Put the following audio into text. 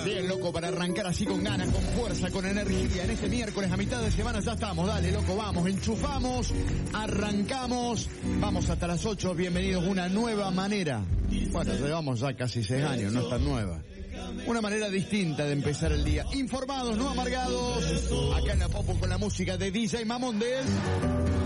Bien, loco, para arrancar así con ganas, con fuerza, con energía. En este miércoles a mitad de semana ya estamos. Dale, loco, vamos, enchufamos, arrancamos. Vamos hasta las 8. Bienvenidos a una nueva manera. Bueno, llevamos ya casi 6 años, no es tan nueva. Una manera distinta de empezar el día. Informados, no amargados. Acá en la Popo con la música de DJ Mamondes.